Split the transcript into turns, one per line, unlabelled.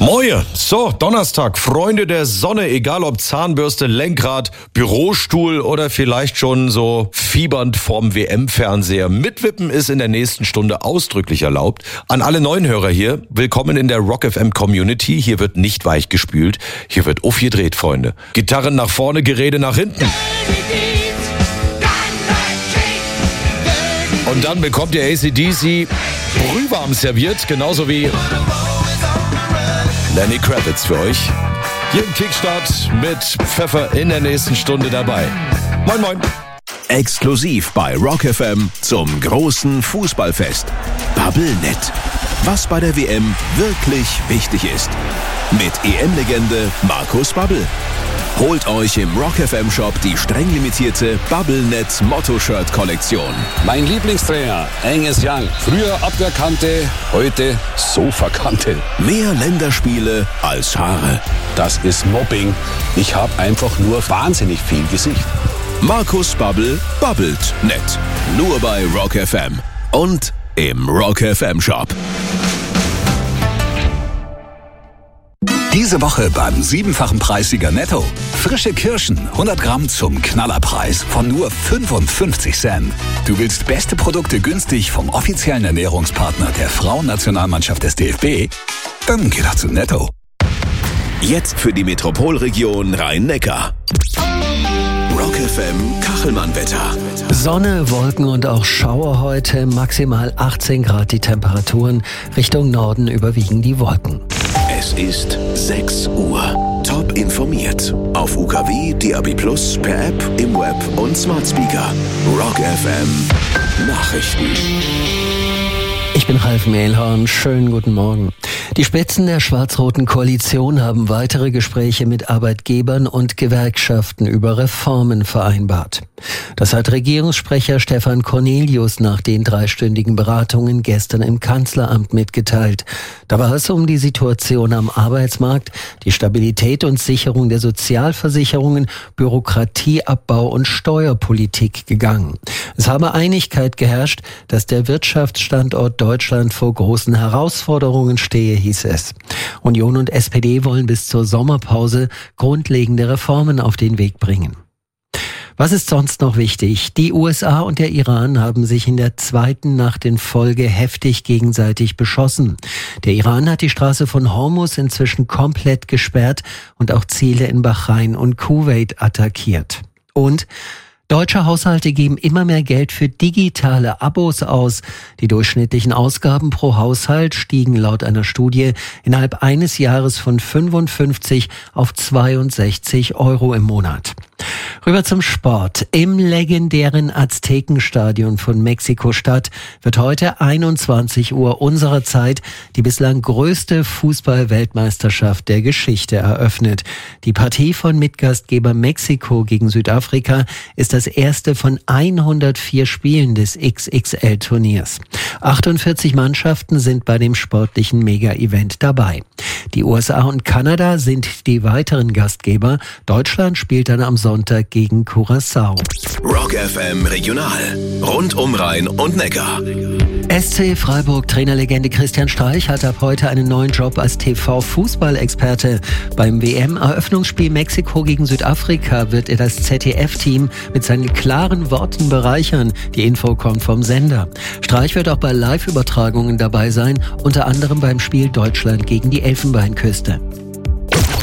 Moje, so, Donnerstag, Freunde der Sonne, egal ob Zahnbürste, Lenkrad, Bürostuhl oder vielleicht schon so fiebernd vorm WM-Fernseher. Mitwippen ist in der nächsten Stunde ausdrücklich erlaubt. An alle neuen Hörer hier, willkommen in der Rock FM Community. Hier wird nicht weich gespült, hier wird aufgedreht, Freunde. Gitarren nach vorne, Gerede nach hinten. Und dann bekommt ihr AC/DC brühwarm serviert, genauso wie Lenny Kravitz für euch. Hier im Kickstart mit Pfeffer in der nächsten Stunde dabei. Moin, moin.
Exklusiv bei Rock FM zum großen Fußballfest. Bubblenet. Was bei der WM wirklich wichtig ist. Mit EM-Legende Markus Babbel. Holt euch im Rock FM Shop die streng limitierte Bubblenet Motto-Shirt-Kollektion.
Mein Lieblingstrainer, Angus Young. Früher Abwehrkante, heute Sofakante.
Mehr Länderspiele als Haare.
Das ist Mobbing. Ich habe einfach nur wahnsinnig viel Gesicht.
Markus Babbel babbelt nett. Nur bei Rock FM und im Rock FM Shop.
Diese Woche beim 7-fachen Preissieger Netto. Frische Kirschen, 100 Gramm zum Knallerpreis von nur 55 Cent. Du willst beste Produkte günstig vom offiziellen Ernährungspartner der Frauennationalmannschaft des DFB? Dann geh doch zu Netto.
Jetzt für die Metropolregion Rhein-Neckar. Rock FM Kachelmann-Wetter.
Sonne, Wolken und auch Schauer heute. Maximal 18 Grad die Temperaturen. Richtung Norden überwiegen die Wolken.
Es ist 6 Uhr. Top informiert. Auf UKW, DAB+, per App, im Web und Smart Speaker. Rock FM Nachrichten.
Ich bin Ralf Mehlhorn. Schönen guten Morgen. Die Spitzen der schwarz-roten Koalition haben weitere Gespräche mit Arbeitgebern und Gewerkschaften über Reformen vereinbart. Das hat Regierungssprecher Stefan Cornelius nach den 3-stündigen Beratungen gestern im Kanzleramt mitgeteilt. Da war es um die Situation am Arbeitsmarkt, die Stabilität und Sicherung der Sozialversicherungen, Bürokratieabbau und Steuerpolitik gegangen. Es habe Einigkeit geherrscht, dass der Wirtschaftsstandort Deutschland vor großen Herausforderungen stehe, hieß es. Union und SPD wollen bis zur Sommerpause grundlegende Reformen auf den Weg bringen. Was ist sonst noch wichtig? Die USA und der Iran haben sich in der zweiten Nacht in Folge heftig gegenseitig beschossen. Der Iran hat die Straße von Hormuz inzwischen komplett gesperrt und auch Ziele in Bahrain und Kuwait attackiert. Und deutsche Haushalte geben immer mehr Geld für digitale Abos aus. Die durchschnittlichen Ausgaben pro Haushalt stiegen laut einer Studie innerhalb eines Jahres von 55 auf 62 Euro im Monat. Rüber zum Sport. Im legendären Aztekenstadion von Mexiko-Stadt wird heute 21 Uhr unserer Zeit die bislang größte Fußball-Weltmeisterschaft der Geschichte eröffnet. Die Partie von Mitgastgeber Mexiko gegen Südafrika ist das erste von 104 Spielen des XXL-Turniers. 48 Mannschaften sind bei dem sportlichen Mega-Event dabei. Die USA und Kanada sind die weiteren Gastgeber. Deutschland spielt dann am Sonntag gegen Curaçao.
Rock FM Regional. Rund um Rhein und Neckar.
SC Freiburg Trainerlegende Christian Streich hat ab heute einen neuen Job als TV-Fußballexperte. Beim WM-Eröffnungsspiel Mexiko gegen Südafrika wird er das ZDF-Team mit seinen klaren Worten bereichern. Die Info kommt vom Sender. Streich wird auch bei Live-Übertragungen dabei sein, unter anderem beim Spiel Deutschland gegen die Elfenbeinküste.